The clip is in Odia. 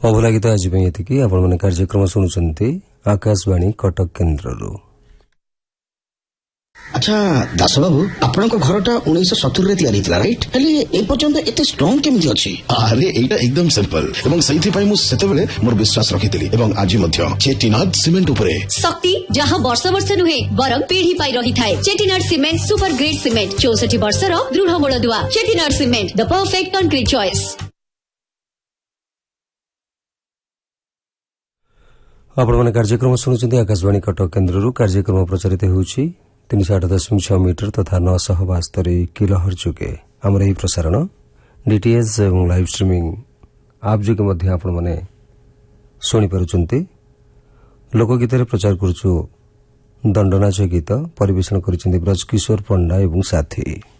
ଅଭୁଲା ଗୀତ ଆଜି ପାଇଁ ଏତିକି। ଆପଣମାନେ କାର୍ଯ୍ୟକ୍ରମ ଶୁଣୁଛନ୍ତି ଆକାଶବାଣୀ କଟକ କେନ୍ଦ୍ରରୁ। ଆଚ୍ଛା ଦାସବାବୁ, ଆପଣଙ୍କ ଘରଟା 1970ରେ ତିଆରି ହେଇଥିଲା ରାଇଟ୍? ହେଲେ ଏ ପର୍ଯ୍ୟନ୍ତ ଏତେ ଷ୍ଟ୍ରଙ୍ଗ କେମିତି ଅଛି? ଆରେ ଏଇଟା ଏକଦମ ସିମ୍ପଲ ଏବଂ ସେଇଥିପାଇଁ ମୁଁ ସେତେବେଳେ ମୋର ବିଶ୍ୱାସ ରଖିଥିଲି ଏବଂ ଆଜି ମଧ୍ୟ ଚେଟିନାଡ ସିମେଣ୍ଟ ଉପରେ ଶକ୍ତି ଯାହା ବର୍ଷ ବର୍ଷ ନୁହେଁ ବରଂ ପିଢି ପାଇ ରହିଥାଏ। ଚେଟିନାଡ ସିମେଣ୍ଟ ସୁପର ଗ୍ରେଡ୍ ସିମେଣ୍ଟ 64 ବର୍ଷର ଦୃଢ ମୂଳଦୁଆ। ଚେଟିନାଡ ସିମେଣ୍ଟ ଦ ପରଫେକ୍ଟ କଂକ୍ରିଟ ଚଏସ୍। ଆପଣମାନେ କାର୍ଯ୍ୟକ୍ରମ ଶୁଣୁଛନ୍ତି ଆକାଶବାଣୀ କଟକ କେନ୍ଦ୍ରରୁ। କାର୍ଯ୍ୟକ୍ରମ ପ୍ରଚାରିତ ହେଉଛି 308.6 ମିଟର ତଥା 972 କିଲୋହର୍ଟ୍ଜ ଯୋଗେ। ଆମର ଏହି ପ୍ରସାରଣ ଡିଟିଏଚ୍ ଏବଂ ଲାଇଭ୍ ଷ୍ଟ୍ରିମିଂ ଆପ୍ ଯୋଗେ ମଧ୍ୟ ଆପଣମାନେ ଶୁଣିପାରୁଛନ୍ତି। ଲୋକଗୀତରେ ପ୍ରଚାର କରୁଛୁ ଦଣ୍ଡନାଚ ଗୀତ। ପରିବେଷଣ କରିଛନ୍ତି ବ୍ରଜକିଶୋର ପଣ୍ଡା ଏବଂ ସାଥୀ।